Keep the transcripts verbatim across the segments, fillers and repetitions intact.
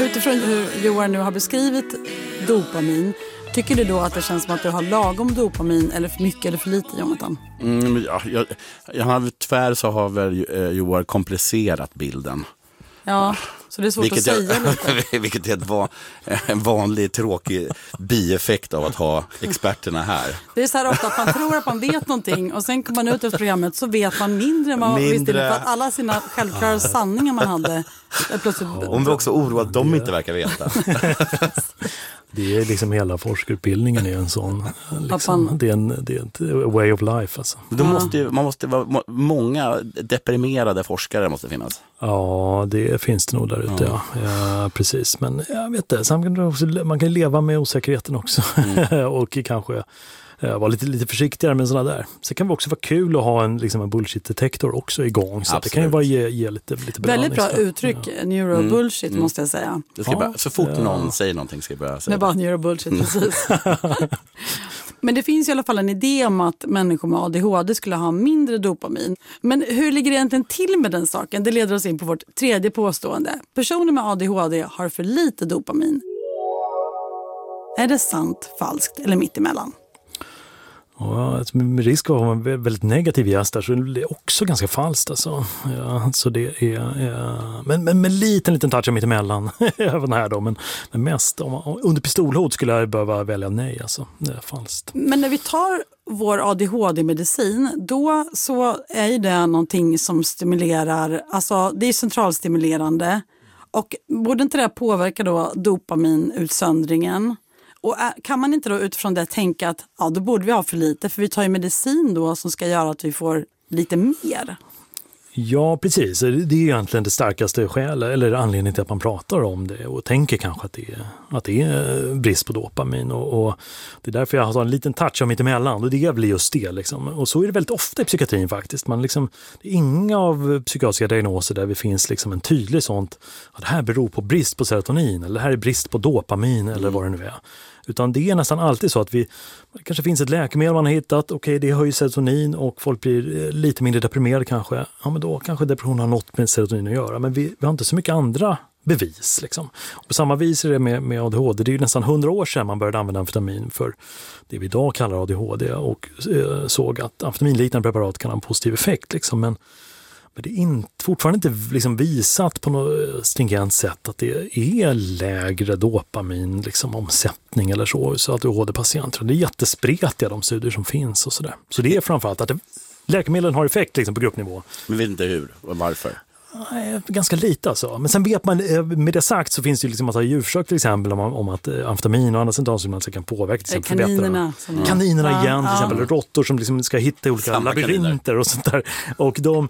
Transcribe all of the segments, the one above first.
Utifrån hur Johan nu har beskrivit dopamin, tycker du då att det känns som att du har lagom dopamin eller för mycket eller för lite, Jonathan? Mm, ja, jag, jag har, tyvärr så har väl eh, Johan komplicerat bilden. Ja, så det är svårt vilket att säga jag, lite. Vilket är ett va, en vanlig tråkig bieffekt av att ha experterna här. Det är så här ofta att man tror att man vet någonting och sen kommer man ut efter programmet så vet man mindre än man mindre. visste. För att alla sina självklara sanningar man hade plötsligt... Om vi också oroar att de inte verkar veta. Det är liksom hela forskarutbildningen är en sån liksom, det, är en, det är ett way of life alltså. Då måste ju, man måste vara många deprimerade forskare måste finnas. Ja, det finns det nog där ute, ja. Ja, precis. Men jag vet inte, samtidigt man kan leva med osäkerheten också. Mm. Och kanske vara lite, lite försiktigare med sådana där. Så det kan också vara kul att ha en, liksom en bullshit-detektor också igång. Så det kan ju bara ge, ge lite, lite väldigt bra uttryck, ja. Neurobullshit mm. måste jag säga. Det ska ja. bara, så fort ja. någon säger någonting ska jag börja säga det. är bara neurobullshit, precis. Men det finns i alla fall en idé om att människor med A D H D skulle ha mindre dopamin. Men hur ligger det egentligen till med den saken? Det leder oss in på vårt tredje påstående. Personer med A D H D har för lite dopamin. Är det sant, falskt eller mittemellan? Ja, med risk av att vara en väldigt negativ gäst där så är det också ganska falskt alltså. Ja, så det är, ja. men, men med liten liten touch mitt emellan även här då, men, men mest om, under pistolhot skulle jag behöva välja nej alltså. Det är falskt. Men när vi tar vår A D H D-medicin, då så är det någonting som stimulerar, alltså det är centralstimulerande och borde inte det påverka då dopaminutsöndringen? Och kan man inte då utifrån det tänka att ja, då borde vi ha för lite, för vi tar ju medicin då som ska göra att vi får lite mer? Ja, precis. Det är egentligen det starkaste skälet eller anledningen till att man pratar om det och tänker kanske att det är, att det är brist på dopamin och, och det är därför jag har en liten touch av mitt emellan och det blir just det liksom. Och så är det väldigt ofta i psykiatrin faktiskt. Man liksom, det är inga av psykiatriska diagnoser där det finns liksom en tydlig sånt att det här beror på brist på serotonin eller det här är brist på dopamin eller vad det nu är. Utan det är nästan alltid så att vi, det kanske finns ett läkemedel man har hittat, okej okay, det höjer serotonin och folk blir lite mindre deprimerade kanske. Ja men då kanske depression har något med serotonin att göra, men vi, vi har inte så mycket andra bevis liksom. Och på samma vis är det med, med A D H D, det är ju nästan hundra år sedan man började använda amfetamin för det vi idag kallar A D H D och eh, såg att amfetaminliknande preparat kan ha en positiv effekt liksom, men Men det är in, fortfarande inte liksom visat på något stringent sätt att det är lägre dopamin liksom, omsättning eller så, så att A D H D-patienter. Det är jättespretiga de studier som finns och sådär. Så det är framförallt att det, läkemedlen har effekt liksom, på gruppnivå. Men vet inte hur och varför? Nej, ganska lite alltså. Men sen vet man, med det sagt så finns det ju liksom massa djurförsök till exempel om, om att amfetamin och andra centralsubstanser kan påverka till exempel kaninerna. Förbättra. Kaninerna ja, igen till ja. exempel, råttor som liksom ska hitta olika Samma labyrinter kaniner. Och sånt där. Och de,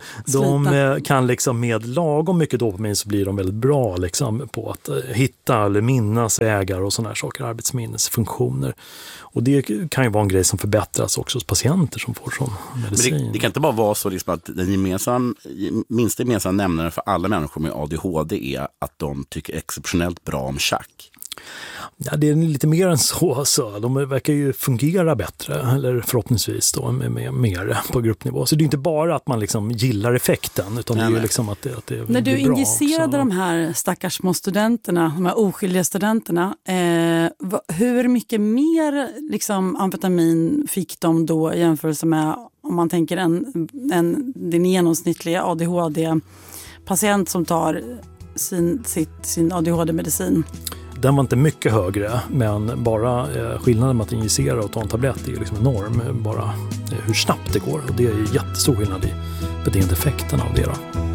de kan liksom med lagom mycket dopamin så blir de väldigt bra liksom på att hitta eller minnas vägar och såna här saker, arbetsminnesfunktioner. Och det kan ju vara en grej som förbättras också hos patienter som får sån medicin. Men det, det kan inte bara vara så liksom att den gemensam, minsta gemensamma nämnaren för alla människor med A D H D är att de tycker exceptionellt bra om schack. Ja, det är lite mer än så. Alltså. De verkar ju fungera bättre, eller förhoppningsvis då, med, med mer på gruppnivå. Så det är inte bara att man liksom gillar effekten, utan nej, det är ju liksom att det, att det är när du injicerade också. De här stackars små studenterna, de här oskyldiga studenterna, eh, hur mycket mer liksom, amfetamin fick de då i jämförelse med, om man tänker en, en, den genomsnittliga A D H D-patient som tar sin, sitt, sin A D H D-medicin? Den var inte mycket högre, men bara eh, skillnaden med att injicera och ta en tablett är ju liksom enorm. Bara eh, hur snabbt det går. Och det är ju jättestor skillnad i beteendeeffekten av det då.